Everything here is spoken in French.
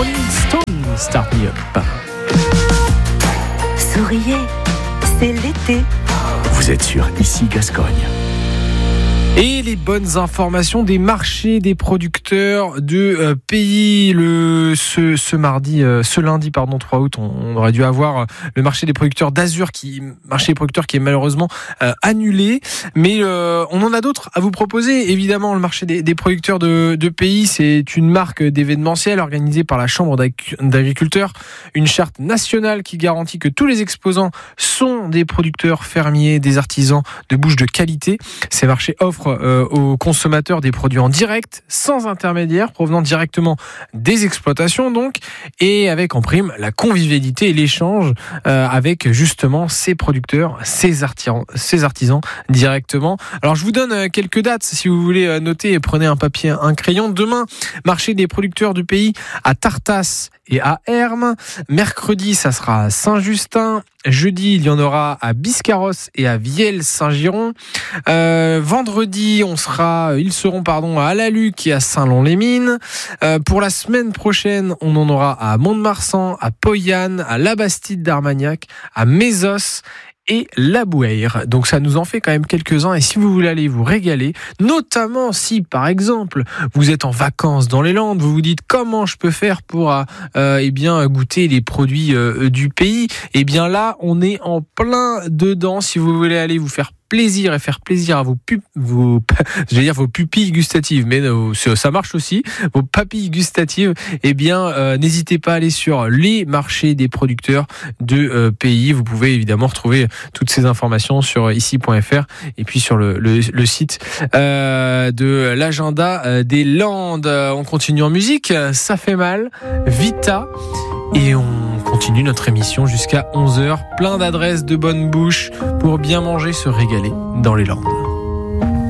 Rolling Stones, Start Me Up. Souriez, c'est l'été. Vous êtes sur Ici Gascogne. Et les bonnes informations des marchés des producteurs de pays. Ce lundi 3 août, on aurait dû avoir le marché des producteurs d'Azur, marché des producteurs qui est malheureusement annulé. Mais on en a d'autres à vous proposer. Évidemment, le marché des producteurs de pays, c'est une marque d'événementiel organisée par la Chambre d'agriculteurs. Une charte nationale qui garantit que tous les exposants sont des producteurs fermiers, des artisans de bouche de qualité. Ces marchés offrent aux consommateurs des produits en direct, sans intermédiaire, provenant directement des exploitations donc, et avec en prime la convivialité et l'échange avec justement ces producteurs, ces artisans directement. Alors je vous donne quelques dates si vous voulez noter, prenez un papier, un crayon. Demain, marché des producteurs du pays à Tartas et à Hermes. Mercredi, ça sera à Saint-Justin. Jeudi, il y en aura à Biscarrosse et à Vielle-Saint-Giron. Vendredi, ils seront à Allaluc et à Saint-Lon-les-Mines. Pour la semaine prochaine, on en aura à Mont-de-Marsan, à Poyanne, à La Bastide d'Armagnac, à Mésos et La Bouère. Donc ça nous en fait quand même quelques-uns, et si vous voulez aller vous régaler, notamment si par exemple vous êtes en vacances dans les Landes, vous vous dites comment je peux faire pour goûter les produits du pays, et bien là on est en plein dedans. Si vous voulez aller vous faire plaisir et faire plaisir à vos pupilles gustatives, mais ça marche aussi, vos papilles gustatives, n'hésitez pas à aller sur les marchés des producteurs de pays. Vous pouvez évidemment retrouver toutes ces informations sur ici.fr et puis sur le site de l'agenda des Landes. On continue en musique, ça fait mal, Vita, et on continue notre émission jusqu'à 11h. Plein d'adresses de bonne bouche pour bien manger, se régaler dans les Landes.